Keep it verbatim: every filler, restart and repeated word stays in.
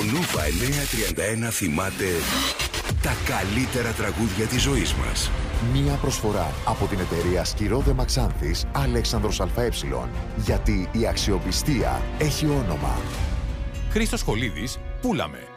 Νούβα εννιακόσια τριάντα ένα θυμάται τα καλύτερα τραγούδια της ζωής μας. Μία προσφορά από την εταιρεία Σκυρόδε Μαξάνθης Αλέξανδρος ΑΕ. Γιατί η αξιοπιστία έχει όνομα. Χρήστος Χολίδης, Πούλαμε.